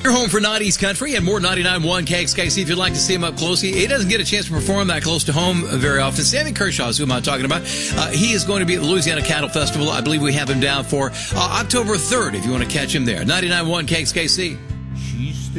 You're home for 90s country and more 99.1 KXKC if you'd like to see him up close. He doesn't get a chance to perform that close to home very often. Sammy Kershaw is who I'm talking about. He is going to be at the Louisiana Cattle Festival. I believe we have him down for October 3rd if you want to catch him there. 99.1 KXKC.